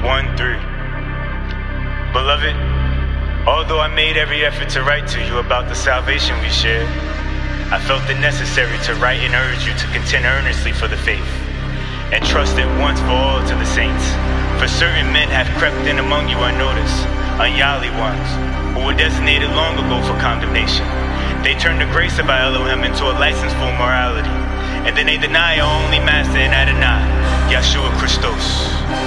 1-3. Beloved, although I made every effort to write to you about the salvation we share, I felt it necessary to write and urge you to contend earnestly for the faith, and trust it once for all to the saints. For certain men have crept in among you unnoticed, ungodly ones, who were designated long ago for condemnation. They turned the grace of our Elohim into a license for morality, and then they deny our only master in Adonai, Yeshua Christos.